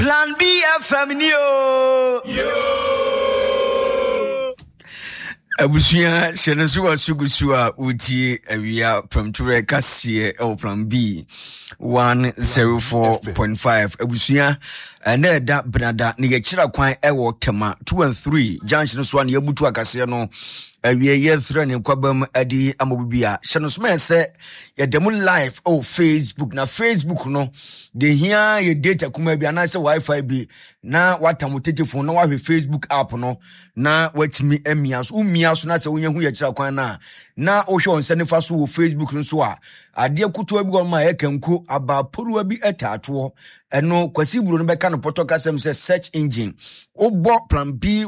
Plan B FM yo. Abusuya shenesuwa sugusuwa uti awia promture kasiye Plan B 104.5 abusuya na da brada ne yechira kwan ewo tema 2 and 3 junction so na yabutu akase no awia yethra ne kwabam adi amobibia shenosoma se yedemu live Facebook na Facebook no de hia ye data kuma bia na se wifi bi na watamotete phone na wahwe Facebook app no na watimi amiaso umiaso na se wonyehu yechira kwan na ohwe onse ne fa so wo Facebook no so a ade kutoa bi wonma yekanku abaporua bi etato eno kwasiburo no beka no poto kasem se search engine obo Plan B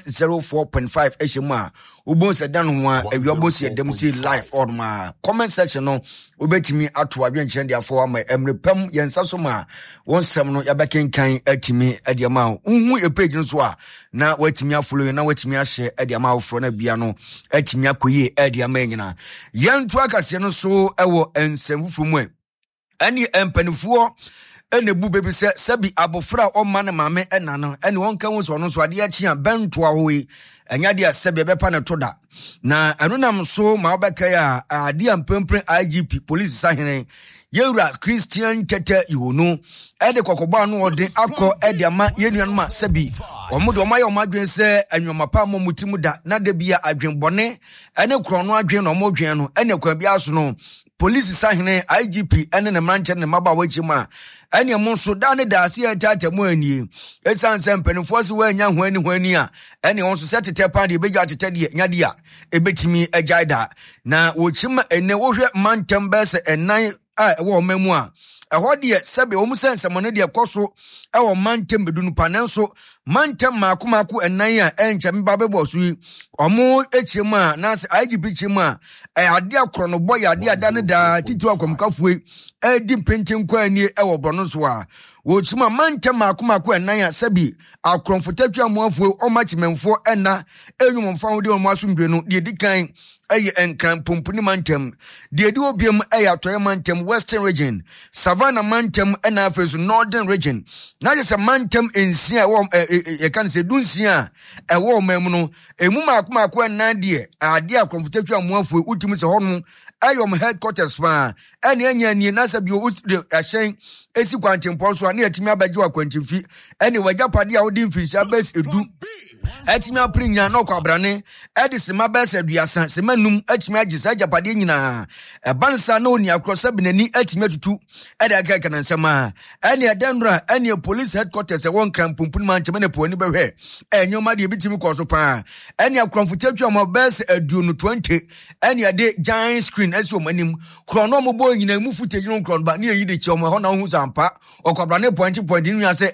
104.5 eshema obo se dan ho a awiobo se dem se live on ma comment section no obetimi ato adwenkyere dia fo ama emrepam yensa so ma wonsem no yabekenkan atimi adiama unhu e page no so a na watimi afollow na watimi ahye adiama afro na bia no atimi akoye adiama nyina yentu akase no so ewo ensemfufu mu ani empanifuo ene bu bebi se sabi abofra o mane mame ena no ene wonka hu so no so ade achi a bento ahoyi enya de sabi bepa ne toda na anunam so ma obeka ya ade ampempre IGP police sahene yewura Christian Tete Iwono ede kokoba no ode akọ ede ama yenuanu ma sabi omo de omaye omadwen se anwomapa momutimu da na de bia adwenbone ene krono adwen no omodwen no ene kwa bia so no police sahene IGP ene ne manche ne maba wachima ene mo so da ne da ase atata mu anie esanse mpanifo se wanya hwani a ene won so setete pan de beja tete de nyade a ebetimi ajaida na wochima ene wohwe mantem bese enan a ewo mamu a eho de sebe wo musense mo ne de koso ewo mantem bedunu panenso mantem makomako enan a enche mba bebo so yi omo echima na IGP chima ade akrono boy ade ada ne da titu akomkafue edi pentin kwani ewo brono so a wo chima mantem makomako enan a sabi akronfotatwa moafue o machimemfo ena enwumfo ho de o masumdwe no de dikan eye enkran pompuni mantem de obiem eye atoye mantem Western region Savannah mantem ena afesu Northern region na je se mantem ensia wo e kan se dunsia ewo mem no emu makomako ena de ade akronfotatwa moafue utimi se hono ayom headquarters fa ene anya ni na sabi o ahyen esi kwantempo so na yatimi abaje akwantimfi ene wajapade a wodi mfirisa base edu atimi aprinya no kwabrane edise mabese aduasa semanum atimi agisa japade nyina ebansa na oni akrosa binani atimi atutu ede aka na nsema ene edenra ene police headquarters won krampumpun manche mene poni behwe enyoma de bitimi koso pa ene akramfutatwa mabese aduonu 20 ene ade giant screen esi omanim krono mo boy nyina mu futegyino krono ba ne yi de choma ho na hu sampa okwabrane point ni ase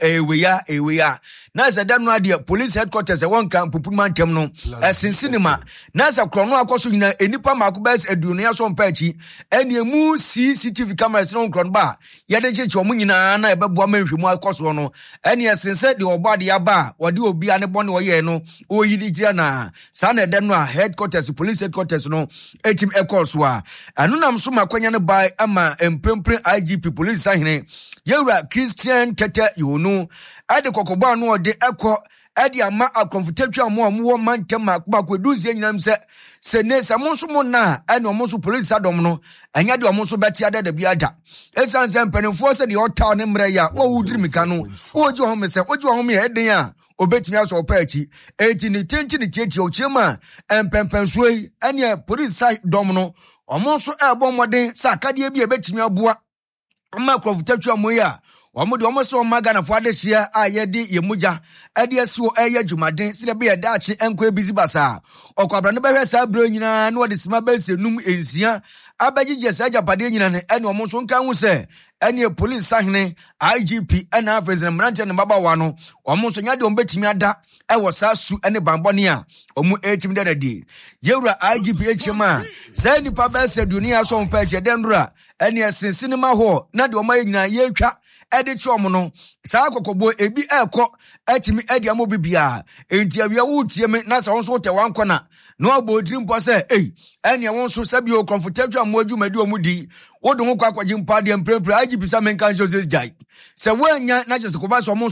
eweya na se danu ade police headquarters won kan pupuma ntem no esinsinima na sa krono akoso nyina enipa makobes aduonu ya so mpachi ene mu CCTV cameras no krono ba ye de cheche omu nyina na ebeboa manhwemu akoso no ene esinse de obade ya ba wode obi ane bone wo ye no oyidi gira na sa na de no a headquarters police headquarters no etim ekoso a anunam so makwanya ne bai ama emprempre IGP police sahene yewura Christian Tete Iwono ade kokoba no ode ekọ edi ama akomfortatwa mo mantem makoma duzie nyinam se ne samonso mo na ene omonso police adom no anya de omonso beti ada bia da esanse mpanimfo se de hotel ne mre ya wo wudiri mika no oji ho me se oji ho me eden a obetimi aso paachi eti ni tenti ni tieti o chema empempensuei ene police adom no omonso ebo moden sakade bia betimi aboa ama akomfortatwa mo ya omo de omo so maga na fo adehia ayede yemuja ade asiwo eye dwumaden sile be yedaachi enko ebizi basa okwabra ne behwe sa bro nyina na ode sima base num ensia abagije sa japade nyina ne ene omo so nkan hu se ene police sahene IGP ena afezene mrante ne baba wa no omo so nyade ombetimi ada ewo sa su ene bambone a omo etim dadadi yewura IGP echema sa nipa base dunia so mpa eche denura ene esinsinima ho na de omaye nyina yetwa ede chom no saa kokobo ebi ekọ atimi ede amobibia enti awia wutie me na sa wonso te wankona no abodiri mpo se ene wonso sabi o comfortable amoadwumadi omudi wodo ho kwa kwaji mpa de emprempre agibisa menkan jose jai se wanya na je se koba so